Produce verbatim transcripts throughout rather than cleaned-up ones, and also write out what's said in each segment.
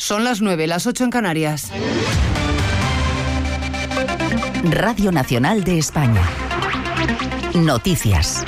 Son las nueve, las ocho en Canarias. Radio Nacional de España. Noticias.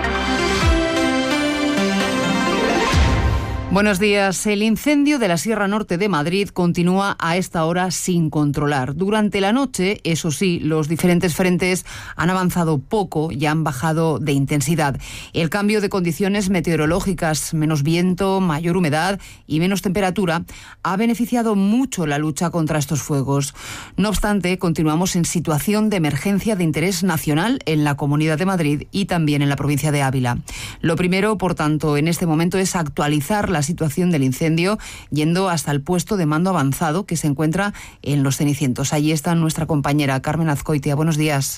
Buenos días. El incendio de la Sierra Norte de Madrid continúa a esta hora sin controlar. Durante la noche, eso sí, los diferentes frentes han avanzado poco y han bajado de intensidad. El cambio de condiciones meteorológicas, menos viento, mayor humedad y menos temperatura, ha beneficiado mucho la lucha contra estos fuegos. No obstante, continuamos en situación de emergencia de interés nacional en la Comunidad de Madrid y también en la provincia de Ávila. Lo primero, por tanto, en este momento es actualizar la situación del incendio yendo hasta el puesto de mando avanzado que se encuentra en Los Cenicientos. Allí está nuestra compañera Carmen Azcoitia. Buenos días.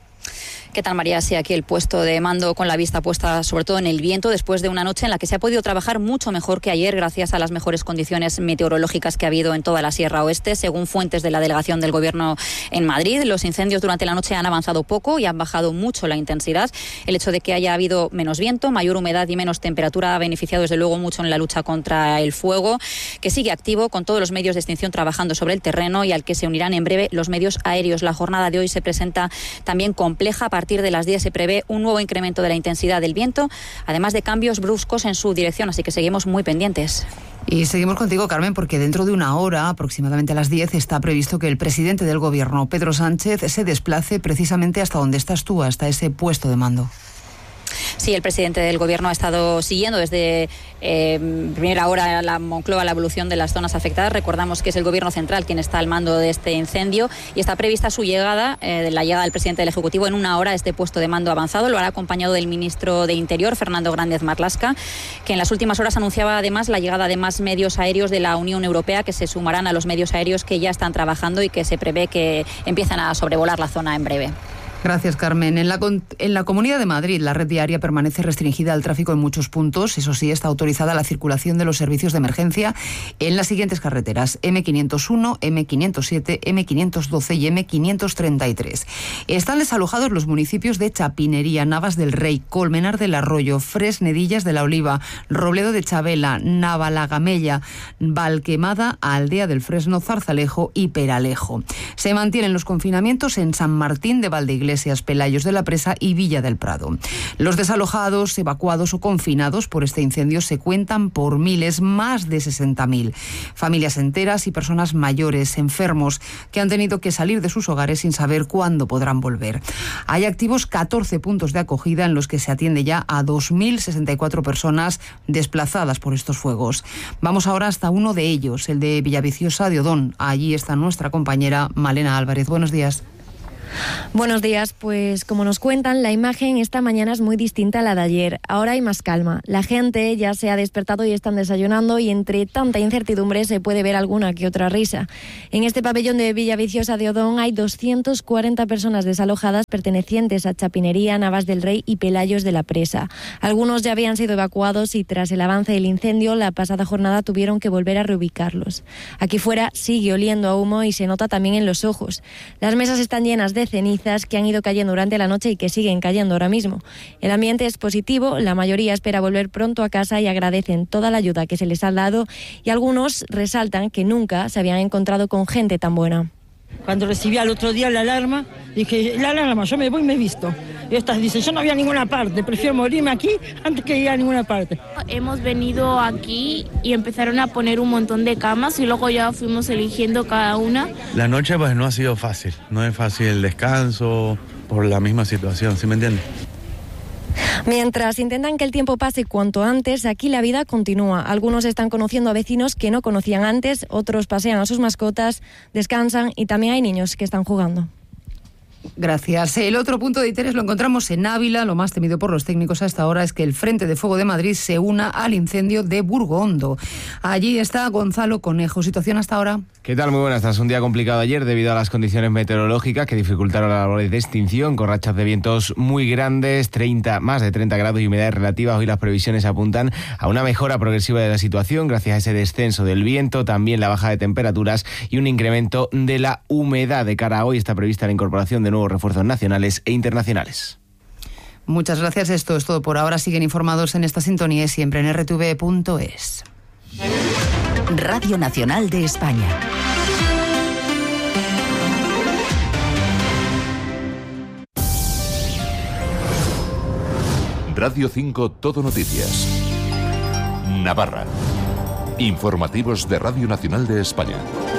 ¿Qué tal, María? Sí, aquí el puesto de mando con la vista puesta sobre todo en el viento después de una noche en la que se ha podido trabajar mucho mejor que ayer gracias a las mejores condiciones meteorológicas que ha habido en toda la Sierra Oeste. Según fuentes de la delegación del Gobierno en Madrid, los incendios durante la noche han avanzado poco y han bajado mucho la intensidad. El hecho de que haya habido menos viento, mayor humedad y menos temperatura ha beneficiado desde luego mucho en la lucha contra el fuego, que sigue activo con todos los medios de extinción trabajando sobre el terreno y al que se unirán en breve los medios aéreos. La jornada de hoy se presenta también compleja. A partir de las diez se prevé un nuevo incremento de la intensidad del viento, además de cambios bruscos en su dirección, así que seguimos muy pendientes. Y seguimos contigo, Carmen, porque dentro de una hora, aproximadamente a las diez, está previsto que el presidente del Gobierno, Pedro Sánchez, se desplace precisamente hasta donde estás tú, hasta ese puesto de mando. Sí, el presidente del Gobierno ha estado siguiendo desde eh, primera hora la Moncloa la evolución de las zonas afectadas. Recordamos que es el Gobierno central quien está al mando de este incendio y está prevista su llegada, eh, la llegada del presidente del Ejecutivo en una hora a este puesto de mando avanzado. Lo hará acompañado del ministro de Interior, Fernando Grande Marlaska, que en las últimas horas anunciaba además la llegada de más medios aéreos de la Unión Europea que se sumarán a los medios aéreos que ya están trabajando y que se prevé que empiezan a sobrevolar la zona en breve. Gracias, Carmen. En la, en la Comunidad de Madrid, la red viaria permanece restringida al tráfico en muchos puntos. Eso sí, está autorizada la circulación de los servicios de emergencia en las siguientes carreteras: eme quinientos uno, eme quinientos siete, eme quinientos doce y eme quinientos treinta y tres. Están desalojados los municipios de Chapinería, Navas del Rey, Colmenar del Arroyo, Fresnedillas de la Oliva, Robledo de Chabela, Navalagamella, Valquemada, Aldea del Fresno, Zarzalejo y Peralejo. Se mantienen los confinamientos en San Martín de Valdeiglesia, Pelayos de la Presa y Villa del Prado. Los desalojados, evacuados o confinados por este incendio se cuentan por miles, más de sesenta mil. Familias enteras y personas mayores, enfermos, que han tenido que salir de sus hogares sin saber cuándo podrán volver. Hay activos catorce puntos de acogida en los que se atiende ya a dos mil sesenta y cuatro personas desplazadas por estos fuegos. Vamos ahora hasta uno de ellos, el de Villaviciosa de Odón. Allí está nuestra compañera Malena Álvarez. Buenos días. Buenos días, pues como nos cuentan, la imagen esta mañana es muy distinta a la de ayer. Ahora hay más calma. La gente ya se ha despertado y están desayunando y entre tanta incertidumbre se puede ver alguna que otra risa. En este pabellón de Villaviciosa de Odón hay doscientas cuarenta personas desalojadas pertenecientes a Chapinería, Navas del Rey y Pelayos de la Presa. Algunos ya habían sido evacuados y tras el avance del incendio la pasada jornada tuvieron que volver a reubicarlos. Aquí fuera sigue oliendo a humo y se nota también en los ojos. Las mesas están llenas de cenizas que han ido cayendo durante la noche y que siguen cayendo ahora mismo. El ambiente es positivo, la mayoría espera volver pronto a casa y agradecen toda la ayuda que se les ha dado y algunos resaltan que nunca se habían encontrado con gente tan buena. Cuando recibí al otro día la alarma, dije, la alarma, yo me voy y me he visto. Y estas dicen, yo no voy a ninguna parte, prefiero morirme aquí antes que ir a ninguna parte. Hemos venido aquí y empezaron a poner un montón de camas y luego ya fuimos eligiendo cada una. La noche pues no ha sido fácil, no es fácil el descanso por la misma situación, ¿sí me entiendes? Mientras intentan que el tiempo pase cuanto antes, aquí la vida continúa. Algunos están conociendo a vecinos que no conocían antes, otros pasean a sus mascotas, descansan y también hay niños que están jugando. Gracias. El otro punto de interés lo encontramos en Ávila. Lo más temido por los técnicos a esta hora es que el Frente de Fuego de Madrid se una al incendio de Burgondo. Allí está Gonzalo Conejo. ¿Situación hasta ahora? ¿Qué tal? Muy buenas. Tras un día complicado ayer debido a las condiciones meteorológicas que dificultaron las labores de extinción, con rachas de vientos muy grandes, treinta, más de treinta grados y humedades relativas, hoy las previsiones apuntan a una mejora progresiva de la situación gracias a ese descenso del viento, también la baja de temperaturas y un incremento de la humedad. De cara a hoy está prevista la incorporación de nuevos refuerzos nacionales e internacionales. Muchas gracias. Esto es todo por ahora. Siguen informados en esta sintonía y siempre en erre te ve punto es. Radio Nacional de España. Radio cinco Todo Noticias. Navarra. Informativos de Radio Nacional de España.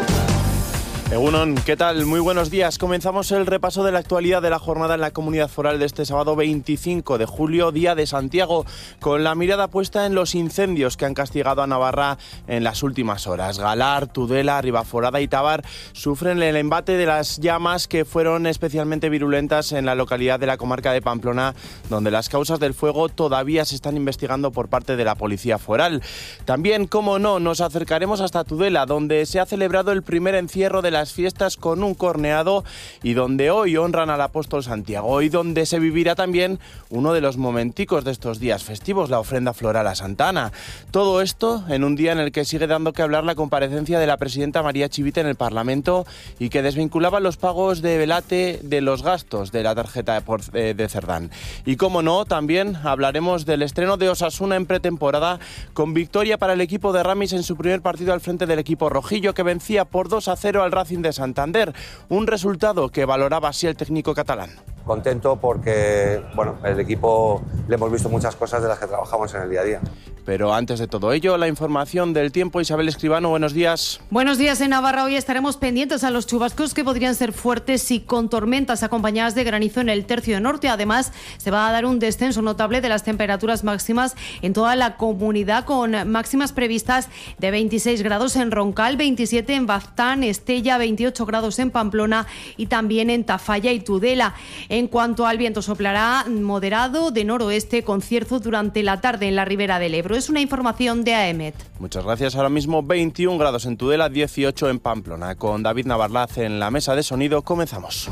Egunon, ¿qué tal? Muy buenos días. Comenzamos el repaso de la actualidad de la jornada en la Comunidad Foral de este sábado veinticinco de julio, Día de Santiago, con la mirada puesta en los incendios que han castigado a Navarra en las últimas horas. Galar, Tudela, Ribaforada y Tabar sufren el embate de las llamas que fueron especialmente virulentas en la localidad de la comarca de Pamplona, donde las causas del fuego todavía se están investigando por parte de la Policía Foral. También, como no, nos acercaremos hasta Tudela, donde se ha celebrado el primer encierro de la las fiestas con un corneado y donde hoy honran al apóstol Santiago y donde se vivirá también uno de los momenticos de estos días festivos, la ofrenda floral a Santa Ana. Todo esto en un día en el que sigue dando que hablar la comparecencia de la presidenta María Chivite en el Parlamento y que desvinculaba los pagos de Velate de los gastos de la tarjeta de, de Cerdán. Y como no, también hablaremos del estreno de Osasuna en pretemporada con victoria para el equipo de Ramis en su primer partido al frente del equipo rojillo, que vencía por dos a cero al Racing de Santander, un resultado que valoraba así el técnico catalán. Contento porque, bueno, el equipo le hemos visto muchas cosas de las que trabajamos en el día a día. Pero antes de todo ello, la información del tiempo. Isabel Escribano, buenos días. Buenos días. En Navarra hoy estaremos pendientes a los chubascos que podrían ser fuertes y con tormentas acompañadas de granizo en el tercio norte. Además, se va a dar un descenso notable de las temperaturas máximas en toda la comunidad, con máximas previstas de veintiséis grados en Roncal, veintisiete en Baztán, Estella, veintiocho grados en Pamplona y también en Tafalla y Tudela. En cuanto al viento, soplará moderado de noroeste con cierzo durante la tarde en la ribera del Ebro. Es una información de AEMET. Muchas gracias. Ahora mismo veintiún grados en Tudela, dieciocho en Pamplona. Con David Navarlaz en la mesa de sonido, comenzamos.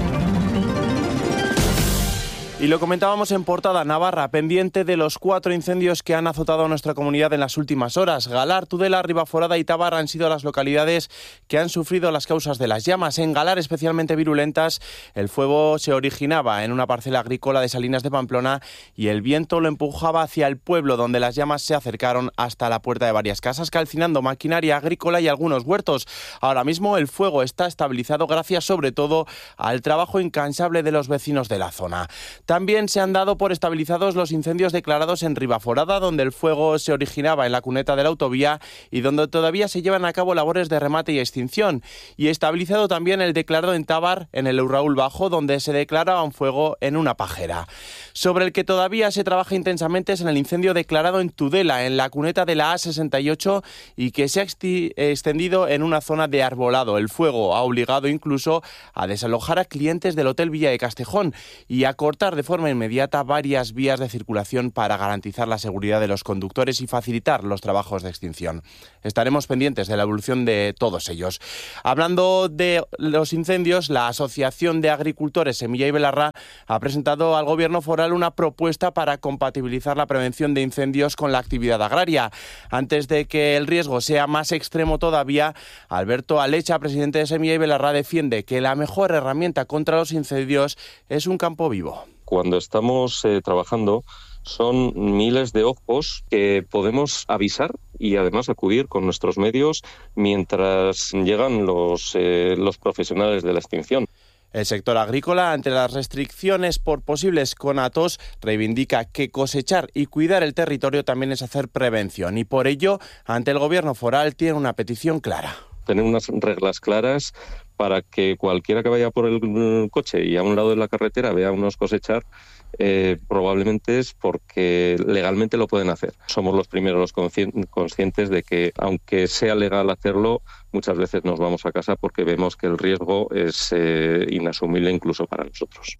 Y lo comentábamos en portada, Navarra, pendiente de los cuatro incendios que han azotado a nuestra comunidad en las últimas horas. Galar, Tudela, Ribaforada y Tabar han sido las localidades que han sufrido las causas de las llamas. En Galar, especialmente virulentas, el fuego se originaba en una parcela agrícola de Salinas de Pamplona y el viento lo empujaba hacia el pueblo, donde las llamas se acercaron hasta la puerta de varias casas, calcinando maquinaria agrícola y algunos huertos. Ahora mismo el fuego está estabilizado gracias sobre todo al trabajo incansable de los vecinos de la zona. También se han dado por estabilizados los incendios declarados en Ribaforada, donde el fuego se originaba en la cuneta de la autovía y donde todavía se llevan a cabo labores de remate y extinción. Y estabilizado también el declarado en Tabar, en el Urraúl Bajo, donde se declaraba un fuego en una pajera. Sobre el que todavía se trabaja intensamente es en el incendio declarado en Tudela, en la cuneta de la A sesenta y ocho, y que se ha extendido en una zona de arbolado. El fuego ha obligado incluso a desalojar a clientes del Hotel Villa de Castejón y a cortar de forma inmediata varias vías de circulación para garantizar la seguridad de los conductores y facilitar los trabajos de extinción. Estaremos pendientes de la evolución de todos ellos. Hablando de los incendios, la Asociación de Agricultores Semilla y Belarra ha presentado al Gobierno foral una propuesta para compatibilizar la prevención de incendios con la actividad agraria. Antes de que el riesgo sea más extremo todavía, Alberto Alecha, presidente de Semilla y Belarra, defiende que la mejor herramienta contra los incendios es un campo vivo. Cuando estamos eh, trabajando son miles de ojos que podemos avisar y además acudir con nuestros medios mientras llegan los, eh, los profesionales de la extinción. El sector agrícola, ante las restricciones por posibles conatos, reivindica que cosechar y cuidar el territorio también es hacer prevención y por ello, ante el Gobierno foral, tiene una petición clara. Tener unas reglas claras para que cualquiera que vaya por el coche y a un lado de la carretera vea a unos cosechar, eh, probablemente es porque legalmente lo pueden hacer. Somos los primeros los conscientes de que, aunque sea legal hacerlo, muchas veces nos vamos a casa porque vemos que el riesgo es eh, inasumible incluso para nosotros.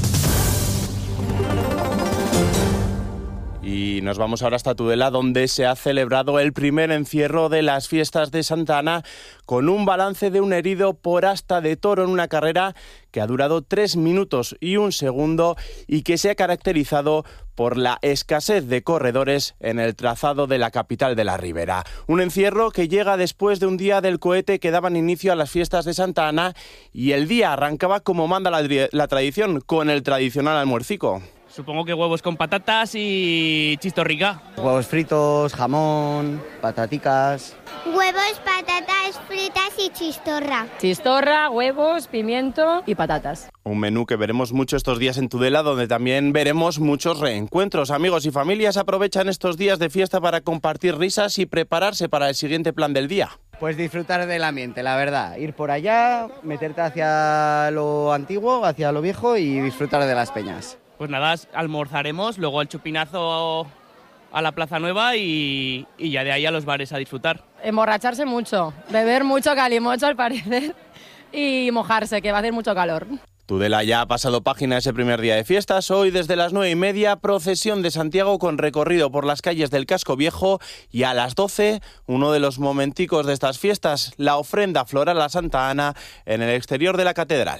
Y nos vamos ahora hasta Tudela, donde se ha celebrado el primer encierro de las fiestas de Santa Ana, con un balance de un herido por asta de toro en una carrera que ha durado tres minutos y un segundo y que se ha caracterizado por la escasez de corredores en el trazado de la capital de la Ribera. Un encierro que llega después de un día del cohete que daban inicio a las fiestas de Santa Ana y el día arrancaba como manda la, la tradición, con el tradicional almuercico. Supongo que huevos con patatas y chistorrica. Huevos fritos, jamón, pataticas. Huevos, patatas fritas y chistorra. Chistorra, huevos, pimiento y patatas. Un menú que veremos mucho estos días en Tudela, donde también veremos muchos reencuentros. Amigos y familias aprovechan estos días de fiesta para compartir risas y prepararse para el siguiente plan del día. Pues disfrutar del ambiente, la verdad. Ir por allá, meterte hacia lo antiguo, hacia lo viejo y disfrutar de las peñas. Pues nada, almorzaremos, luego el chupinazo a la Plaza Nueva y, y ya de ahí a los bares a disfrutar. Emborracharse mucho, beber mucho calimocho al parecer y mojarse, que va a hacer mucho calor. Tudela ya ha pasado página ese primer día de fiestas. Hoy desde las nueve y media, procesión de Santiago con recorrido por las calles del Casco Viejo y a las doce, uno de los momenticos de estas fiestas, la ofrenda floral a Santa Ana en el exterior de la catedral.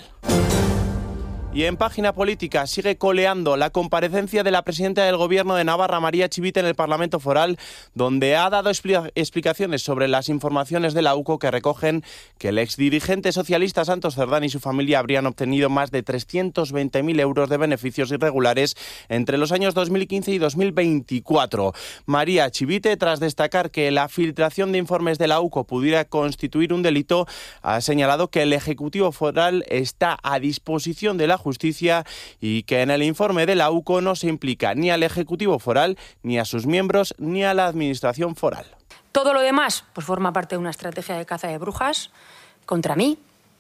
Y en página política sigue coleando la comparecencia de la presidenta del Gobierno de Navarra, María Chivite, en el Parlamento Foral, donde ha dado expli- explicaciones sobre las informaciones de la U C O que recogen que el exdirigente socialista Santos Cerdán y su familia habrían obtenido más de trescientos veinte mil euros de beneficios irregulares entre los años dos mil quince y dos mil veinticuatro. María Chivite, tras destacar que la filtración de informes de la U C O pudiera constituir un delito, ha señalado que el Ejecutivo Foral está a disposición de la Justicia y que en el informe de la U C O no se implica ni al Ejecutivo Foral, ni a sus miembros, ni a la Administración Foral. Todo lo demás pues forma parte de una estrategia de caza de brujas contra mí,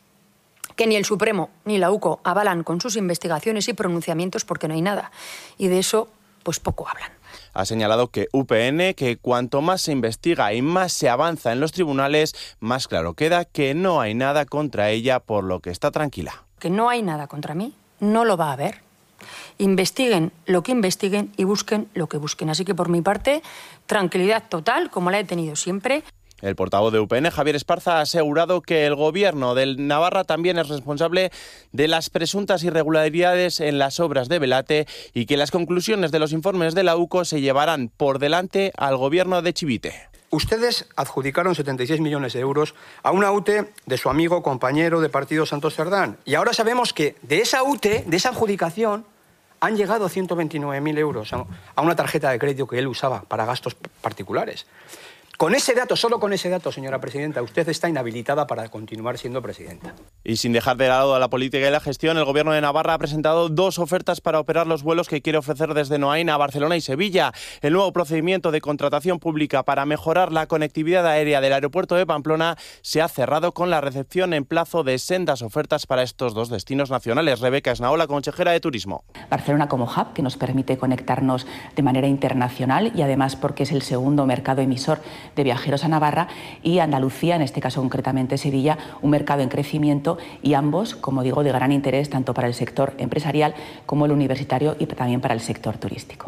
que ni el Supremo ni la U C O avalan con sus investigaciones y pronunciamientos porque no hay nada. Y de eso, pues poco hablan. Ha señalado que U P N, que cuanto más se investiga y más se avanza en los tribunales, más claro queda que no hay nada contra ella, por lo que está tranquila. Que no hay nada contra mí, no lo va a haber. Investiguen lo que investiguen y busquen lo que busquen. Así que por mi parte, tranquilidad total, como la he tenido siempre. El portavoz de U P N, Javier Esparza, ha asegurado que el Gobierno de Navarra también es responsable de las presuntas irregularidades en las obras de Belate y que las conclusiones de los informes de la U C O se llevarán por delante al Gobierno de Chivite. Ustedes adjudicaron setenta y seis millones de euros a una U T E de su amigo, compañero de partido Santos Cerdán. Y ahora sabemos que de esa U T E, de esa adjudicación, han llegado ciento veintinueve mil euros a una tarjeta de crédito que él usaba para gastos particulares. Con ese dato, solo con ese dato, señora presidenta, usted está inhabilitada para continuar siendo presidenta. Y sin dejar de lado la política y la gestión, el Gobierno de Navarra ha presentado dos ofertas para operar los vuelos que quiere ofrecer desde Noain a Barcelona y Sevilla. El nuevo procedimiento de contratación pública para mejorar la conectividad aérea del aeropuerto de Pamplona se ha cerrado con la recepción en plazo de sendas ofertas para estos dos destinos nacionales. Rebeca Esnaola, consejera de Turismo. Barcelona como hub, que nos permite conectarnos de manera internacional y además porque es el segundo mercado emisor de viajeros a Navarra, y Andalucía, en este caso concretamente Sevilla, un mercado en crecimiento y ambos, como digo, de gran interés tanto para el sector empresarial como el universitario y también para el sector turístico.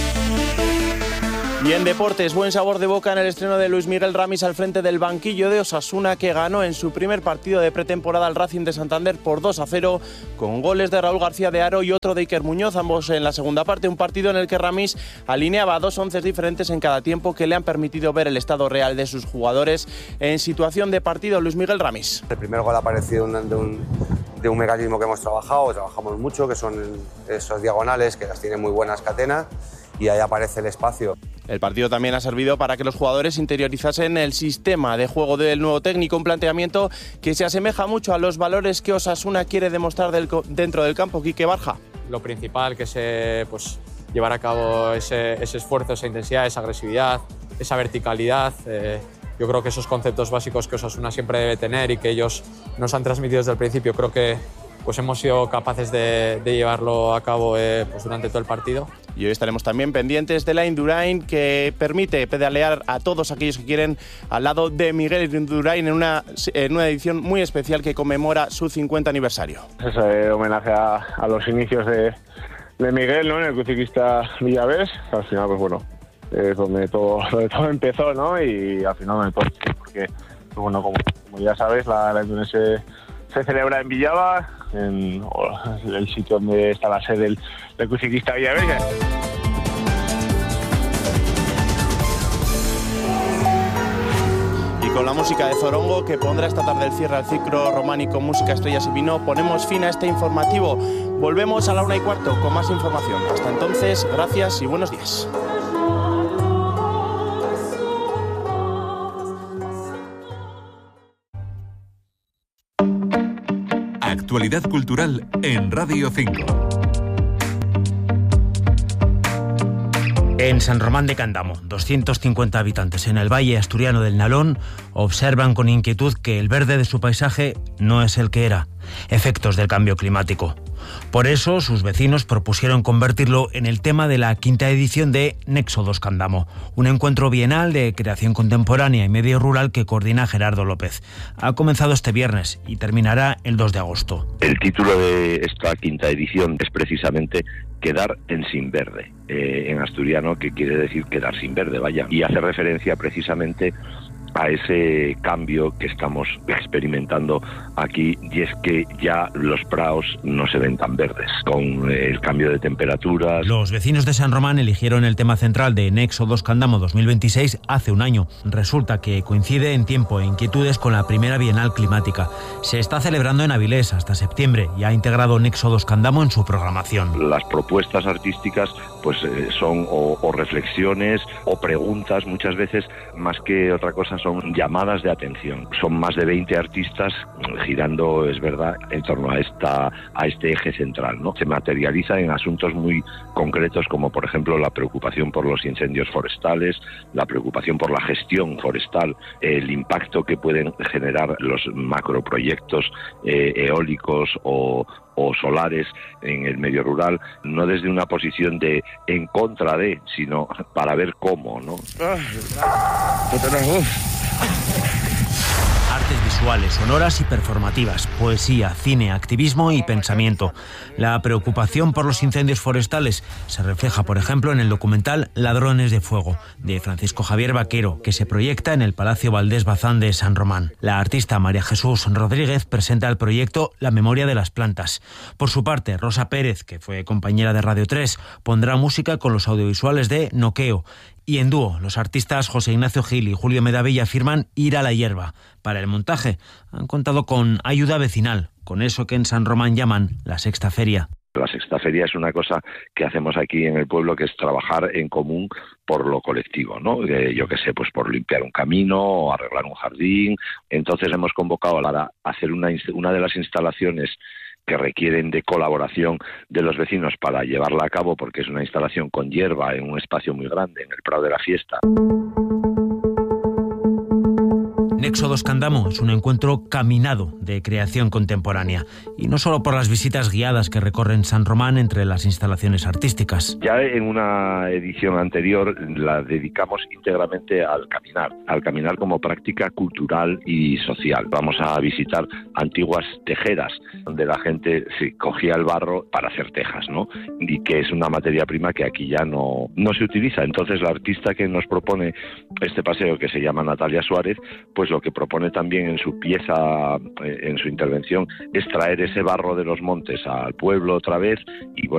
Y en deportes, buen sabor de boca en el estreno de Luis Miguel Ramis al frente del banquillo de Osasuna, que ganó en su primer partido de pretemporada al Racing de Santander por dos a cero, con goles de Raúl García de Haro y otro de Iker Muñoz, ambos en la segunda parte. Un partido en el que Ramis alineaba dos onces diferentes en cada tiempo que le han permitido ver el estado real de sus jugadores en situación de partido. Luis Miguel Ramis. El primer gol ha aparecido de un, de un mecanismo que hemos trabajado, trabajamos mucho, que son esos diagonales, que las tienen muy buenas catenas, y ahí aparece el espacio. El partido también ha servido para que los jugadores interiorizasen el sistema de juego del nuevo técnico, un planteamiento que se asemeja mucho a los valores que Osasuna quiere demostrar del, dentro del campo. Quique Barja. Lo principal, que se pues, llevar a cabo ese, ese esfuerzo, esa intensidad, esa agresividad, esa verticalidad. Eh, yo creo que esos conceptos básicos que Osasuna siempre debe tener y que ellos nos han transmitido desde el principio, creo que pues hemos sido capaces de, de llevarlo a cabo eh, pues durante todo el partido. Y hoy estaremos también pendientes de la Indurain, que permite pedalear a todos aquellos que quieren al lado de Miguel Indurain en una, en una edición muy especial que conmemora su cincuenta aniversario. Es eh, homenaje a, a los inicios de, de Miguel, ¿no? En el Cruciclista Villavés. Al final, pues bueno, es donde todo, donde todo empezó, ¿no? Y al final donde todo, porque, pues bueno, como, como ya sabes, la, la Indurain se, se celebra en Villava, en el sitio donde está la sede del, del Cruciclista Villavés. Y con la música de Zorongo, que pondrá esta tarde el cierre al ciclo románico Música, Estrellas y Vino, ponemos fin a este informativo. Volvemos a la una y cuarto con más información. Hasta entonces, gracias y buenos días. Actualidad cultural en Radio cinco. En San Román de Candamo, doscientos cincuenta habitantes en el valle asturiano del Nalón observan con inquietud que el verde de su paisaje no es el que era, efectos del cambio climático. Por eso, sus vecinos propusieron convertirlo en el tema de la quinta edición de Nexo dos Candamo, un encuentro bienal de creación contemporánea y medio rural que coordina Gerardo López. Ha comenzado este viernes y terminará el dos de agosto. El título de esta quinta edición es precisamente Quedar en sin verde, eh, en asturiano, que quiere decir quedar sin verde, vaya, y hace referencia precisamente a ese cambio que estamos experimentando aquí, y es que ya los praos no se ven tan verdes, con el cambio de temperaturas. Los vecinos de San Román eligieron el tema central de Nexo dos Candamo dos mil veintiséis hace un año. Resulta que coincide en tiempo e inquietudes con la primera Bienal Climática. Se está celebrando en Avilés hasta septiembre y ha integrado Nexo dos Candamo en su programación. Las propuestas artísticas pues eh, son o, o reflexiones o preguntas, muchas veces, más que otra cosa, son llamadas de atención. Son más de veinte artistas girando, es verdad, en torno a esta a este eje central, ¿no? Se materializa en asuntos muy concretos, como por ejemplo la preocupación por los incendios forestales, la preocupación por la gestión forestal, el impacto que pueden generar los macroproyectos eh, eólicos o o solares en el medio rural, no desde una posición de en contra de, sino para ver cómo, ¿no? Artes visuales, sonoras y performativas, poesía, cine, activismo y pensamiento. La preocupación por los incendios forestales se refleja, por ejemplo, en el documental Ladrones de Fuego, de Francisco Javier Vaquero, que se proyecta en el Palacio Valdés Bazán de San Román. La artista María Jesús Rodríguez presenta el proyecto La memoria de las plantas. Por su parte, Rosa Pérez, que fue compañera de Radio tres, pondrá música con los audiovisuales de Noqueo. Y en dúo, los artistas José Ignacio Gil y Julio Medavilla firman Ir a la hierba. Para el montaje han contado con ayuda vecinal, con eso que en San Román llaman la sexta feria. La sexta feria es una cosa que hacemos aquí en el pueblo, que es trabajar en común por lo colectivo, ¿no? Eh, yo qué sé, pues por limpiar un camino o arreglar un jardín. Entonces hemos convocado para hacer una, una de las instalaciones que requieren de colaboración de los vecinos para llevarla a cabo, porque es una instalación con hierba en un espacio muy grande, en el Prado de la Fiesta. Nexo dos Candamo es un encuentro caminado de creación contemporánea, y no solo por las visitas guiadas que recorren San Román entre las instalaciones artísticas. Ya en una edición anterior la dedicamos íntegramente al caminar, al caminar como práctica cultural y social. Vamos a visitar antiguas tejeras, donde la gente sí, cogía el barro para hacer tejas, ¿no? Y que es una materia prima que aquí ya no, no se utiliza. Entonces la artista que nos propone este paseo, que se llama Natalia Suárez, pues lo que propone también en su pieza, en su intervención, es traer ese barro de los montes al pueblo otra vez y bueno,